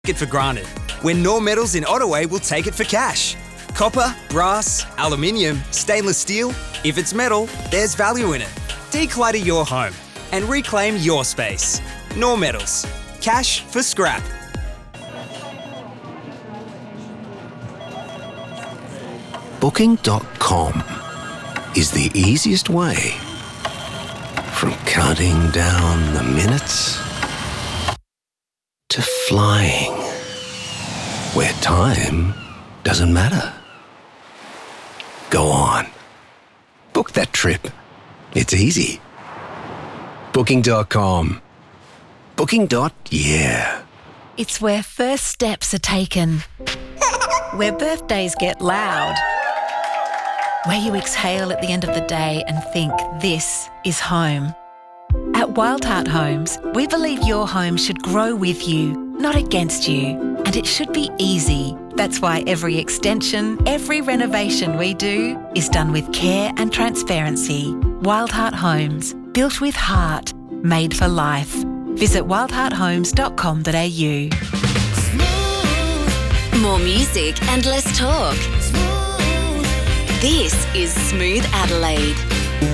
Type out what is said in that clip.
it for granted, when Knorr Metals in Ottaway will take it for cash. Copper, brass, aluminium, stainless steel. If it's metal, there's value in it. Declutter your home and reclaim your space. Knorr Metals. Cash for scrap. Booking.com is the easiest way from counting down the minutes to flying where time doesn't matter. Go on. Book that trip. It's easy. Booking.com. Booking.yeah. It's where first steps are taken, where birthdays get loud, where you exhale at the end of the day and think this is home. At Wild Heart Homes, we believe your home should grow with you, not against you, and it should be easy. That's why every extension, every renovation we do is done with care and transparency. Wild Heart Homes, built with heart, made for life. Visit wildhearthomes.com.au. More music and less talk. This is Smooth Adelaide.